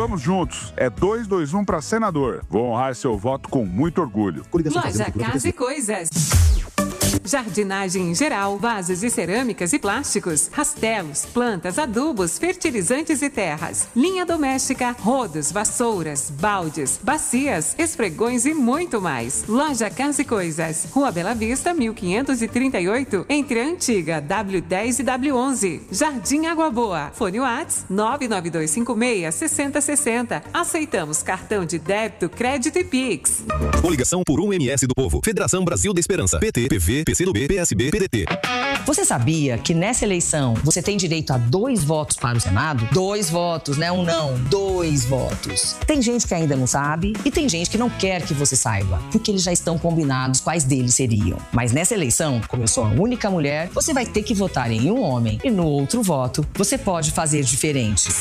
Vamos juntos. É 221 para senador. Vou honrar seu voto com muito orgulho. Loja Casa e Coisas. Jardinagem em geral, vasos de cerâmicas e plásticos, rastelos, plantas, adubos, fertilizantes e terras, linha doméstica, rodos, vassouras, baldes, bacias, esfregões e muito mais. Loja Casa e Coisas, Rua Bela Vista, 1538, entre a antiga W10 e W11. Jardim Água Boa. Fone Whats 99256-6060. Aceitamos cartão de débito, crédito e Pix. Coligação por 1 MS do Povo. Federação Brasil da Esperança. PT, PV, PCdoB, PSB, PDT. Você sabia que nessa eleição você tem direito a 2 votos para o Senado? 2 votos, né? Um não, 2 votos. Tem gente que ainda não sabe e tem gente que não quer que você saiba, porque eles já estão combinados quais deles seriam. Mas nessa eleição, como eu sou a única mulher, você vai ter que votar em um homem e no outro voto você pode fazer diferente.